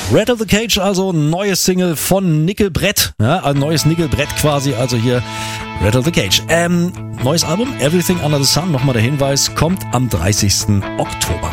Rattle the Cage, also neues Single von Nickelbrett. Ja, ein neues Nickelbrett quasi, also hier Rattle the Cage. Neues Album, Everything Under the Sun, nochmal der Hinweis, kommt am 30. Oktober.